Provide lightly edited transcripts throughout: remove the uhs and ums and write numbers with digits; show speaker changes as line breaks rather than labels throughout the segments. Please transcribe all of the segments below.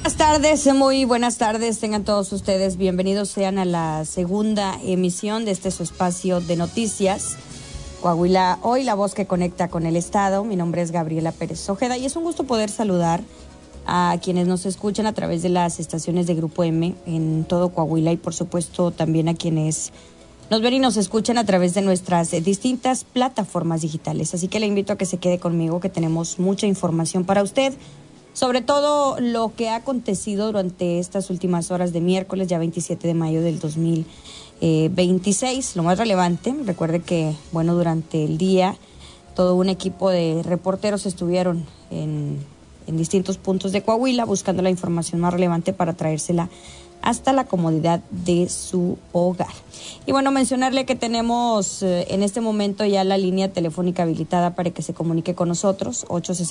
Muy buenas tardes, tengan todos ustedes bienvenidos sean a la segunda emisión de su espacio de noticias, Coahuila Hoy, la voz que conecta con el Estado. Mi nombre es Gabriela Pérez Ojeda y es un gusto poder saludar a quienes nos escuchan a través de las estaciones de Grupo M en todo Coahuila y por supuesto también a quienes nos ven y nos escuchan a través de nuestras distintas plataformas digitales. Así que le invito a que se quede conmigo, que tenemos mucha información para usted, sobre todo lo que ha acontecido durante estas últimas horas de miércoles, ya 27 de mayo del 2026. Lo más relevante, recuerde que, durante el día, todo un equipo de reporteros estuvieron en distintos puntos de Coahuila buscando la información más relevante para traérsela hasta la comodidad de su hogar. Y mencionarle que tenemos en este momento ya la línea telefónica habilitada para que se comunique con nosotros,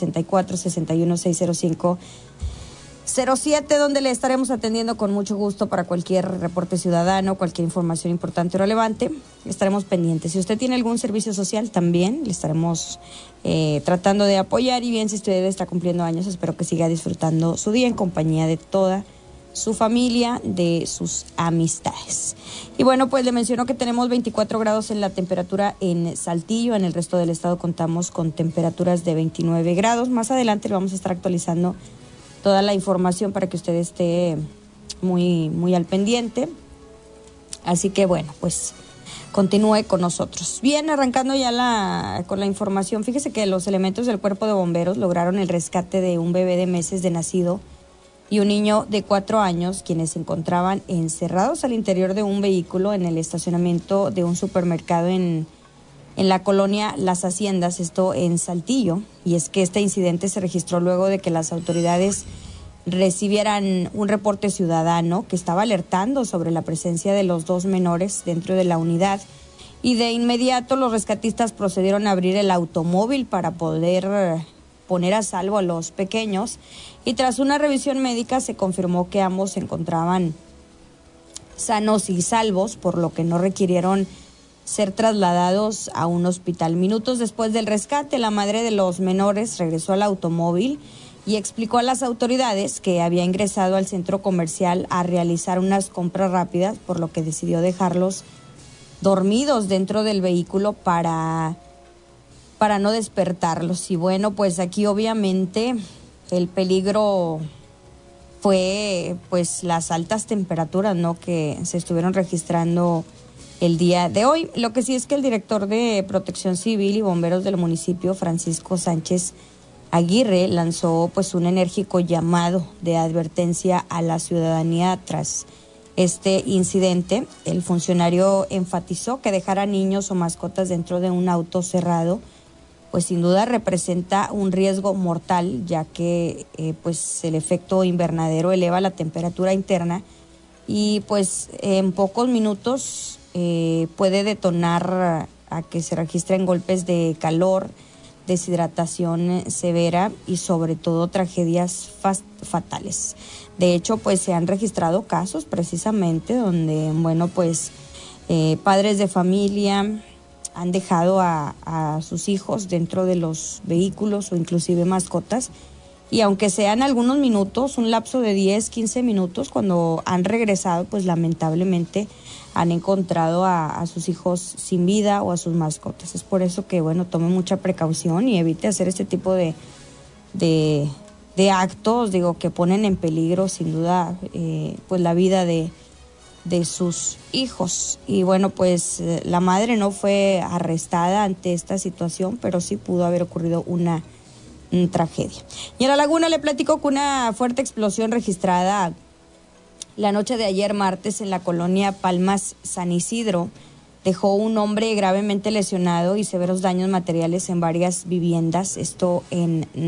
864-6160507, donde le estaremos atendiendo con mucho gusto para cualquier reporte ciudadano, cualquier información importante o relevante. Estaremos pendientes. Si usted tiene algún servicio social, también le estaremos tratando de apoyar. Y bien, si usted está cumpliendo años, espero que siga disfrutando su día en compañía de toda su familia, de sus amistades. Y pues le menciono que tenemos 24 grados en la temperatura en Saltillo. En el resto del estado contamos con temperaturas de 29 grados. Más adelante le vamos a estar actualizando toda la información para que usted esté muy, muy al pendiente. Así que continúe con nosotros. Bien, arrancando ya con la información. Fíjese que los elementos del Cuerpo de Bomberos lograron el rescate de un bebé de meses de nacido y un niño de 4 años, quienes se encontraban encerrados al interior de un vehículo en el estacionamiento de un supermercado en la colonia Las Haciendas, esto en Saltillo. Y es que este incidente se registró luego de que las autoridades recibieran un reporte ciudadano que estaba alertando sobre la presencia de los 2 menores dentro de la unidad. Y de inmediato los rescatistas procedieron a abrir el automóvil para poder poner a salvo a los pequeños, y tras una revisión médica se confirmó que ambos se encontraban sanos y salvos, por lo que no requirieron ser trasladados a un hospital. Minutos después del rescate, la madre de los menores regresó al automóvil y explicó a las autoridades que había ingresado al centro comercial a realizar unas compras rápidas, por lo que decidió dejarlos dormidos dentro del vehículo para no despertarlos. Y aquí obviamente el peligro fue las altas temperaturas, que se estuvieron registrando el día de hoy. Lo que sí es que el director de Protección Civil y Bomberos del municipio, Francisco Sánchez Aguirre, lanzó un enérgico llamado de advertencia a la ciudadanía tras este incidente. El funcionario enfatizó que dejar a niños o mascotas dentro de un auto cerrado sin duda representa un riesgo mortal, ya que el efecto invernadero eleva la temperatura interna y en pocos minutos puede detonar a que se registren golpes de calor, deshidratación severa y sobre todo tragedias fatales. De hecho, se han registrado casos precisamente donde, padres de familia han dejado a sus hijos dentro de los vehículos o inclusive mascotas, y aunque sean algunos minutos, un lapso de 10, 15 minutos, cuando han regresado, lamentablemente han encontrado a sus hijos sin vida o a sus mascotas. Es por eso que, tome mucha precaución y evite hacer este tipo de actos, que ponen en peligro sin duda la vida de sus hijos. Y la madre no fue arrestada ante esta situación, pero sí pudo haber ocurrido una tragedia. Y en La Laguna le platico que una fuerte explosión registrada la noche de ayer martes en la colonia Palmas San Isidro dejó un hombre gravemente lesionado y severos daños materiales en varias viviendas, esto en